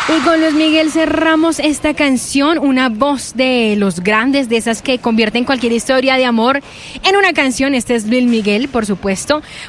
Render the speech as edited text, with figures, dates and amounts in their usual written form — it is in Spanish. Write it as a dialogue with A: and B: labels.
A: Y con Luis Miguel cerramos esta canción, una voz de los grandes, de esas que convierten cualquier historia de amor en una canción. Este es Luis Miguel, por supuesto.